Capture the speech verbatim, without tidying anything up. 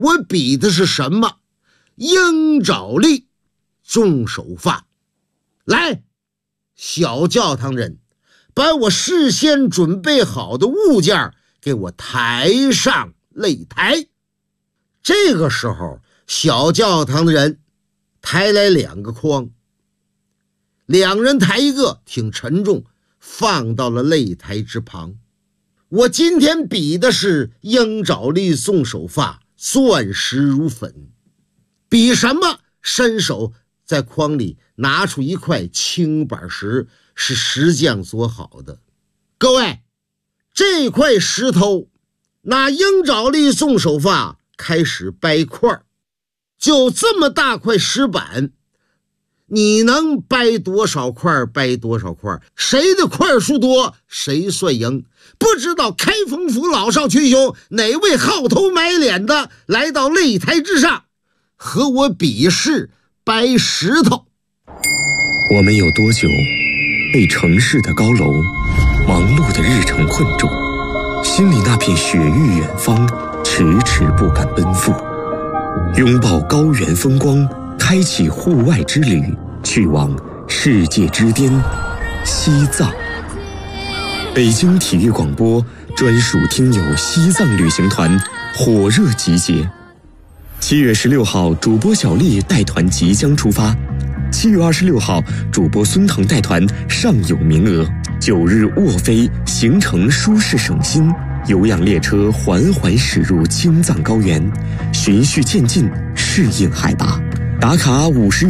我比的是什么？鹰爪力，纵手发。来，小教堂人，把我事先准备好的物件给我抬上擂台。这个时候，小教堂的人抬来两个筐，两人抬一个，挺沉重，放到了擂台之旁。我今天比的是鹰爪力，纵手发，钻石如粉。比什么？伸手在筐里拿出一块青板石，是石匠做好的。各位，这块石头拿鹰爪力，纵手发开始掰块，就这么大块石板，你能掰多少块掰多少块，谁的块数多谁算赢。不知道开封府老少群雄哪位号头买脸的来到擂台之上，和我比试掰石头。 我们有多久被城市的高楼、忙碌的日程困住，心里那片雪域远方迟迟不敢奔赴，拥抱高原风光，开启户外之旅，去往世界之巅西藏。北京体育广播专属听友西藏旅行团火热集结，七月十六号主播小丽带团即将出发，七月二十六号主播孙腾带团尚有名额，九日卧飞，行程舒适省心，有氧列车缓缓驶入青藏高原，循序渐进，适应海拔，打卡五十